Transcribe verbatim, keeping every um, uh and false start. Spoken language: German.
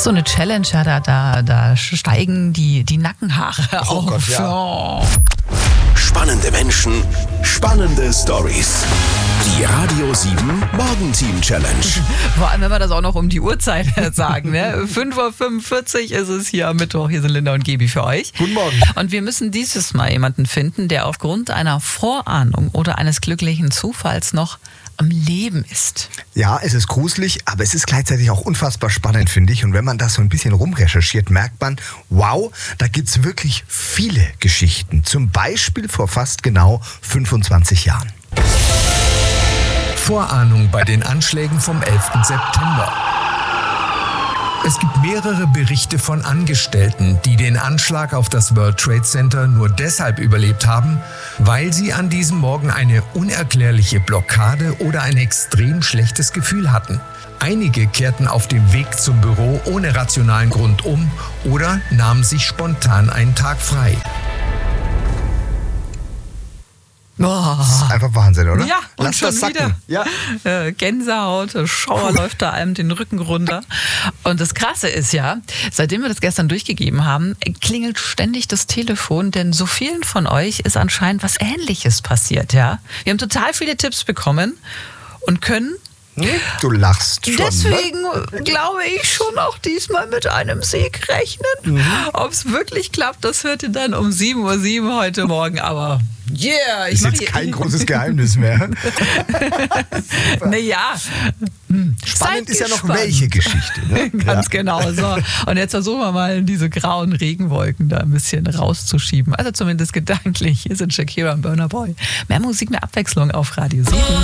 so eine Challenge, ja, da, da, da steigen die, die Nackenhaare Oh auf. Gott, ja. Oh. Spannende Menschen, spannende Stories. Die Radio sieben Morgenteam Challenge. Vor allem, wenn wir das auch noch um die Uhrzeit sagen. Ne? fünf Uhr fünfundvierzig ist es hier am Mittwoch. Hier sind Linda und Gebi für euch. Guten Morgen. Und wir müssen dieses Mal jemanden finden, der aufgrund einer Vorahnung oder eines glücklichen Zufalls noch am Leben ist. Ja, es ist gruselig, aber es ist gleichzeitig auch unfassbar spannend, finde ich. Und wenn man das so ein bisschen rumrecherchiert, merkt man, wow, da gibt es wirklich viele Geschichten. Zum Beispiel vor fast genau fünfundzwanzig Jahren. Vorahnung bei den Anschlägen vom elften September. Es gibt mehrere Berichte von Angestellten, die den Anschlag auf das World Trade Center nur deshalb überlebt haben, weil sie an diesem Morgen eine unerklärliche Blockade oder ein extrem schlechtes Gefühl hatten. Einige kehrten auf dem Weg zum Büro ohne rationalen Grund um oder nahmen sich spontan einen Tag frei. Oh. Das ist einfach Wahnsinn, oder? Ja, und Lass schon das sacken. wieder. Ja. Äh, Gänsehaut, Schauer läuft da einem den Rücken runter. Und das Krasse ist ja, seitdem wir das gestern durchgegeben haben, klingelt ständig das Telefon, denn so vielen von euch ist anscheinend was Ähnliches passiert, ja. Wir haben total viele Tipps bekommen und können Du lachst schon, deswegen, ne? glaube ich, schon auch diesmal mit einem Sieg rechnen. Mhm. Ob es wirklich klappt, das hört ihr dann um sieben Uhr sieben heute Morgen. Aber yeah, ich Ist mach jetzt hier kein großes Geheimnis mehr. Naja, Spannend ist ja noch gespannt. welche Geschichte. Ne? Ganz Ja. genau. So. Und jetzt versuchen wir mal, diese grauen Regenwolken da ein bisschen rauszuschieben. Also zumindest gedanklich. Hier sind Shakira und Burna Boy. Mehr Musik, mehr Abwechslung auf Radio sieben.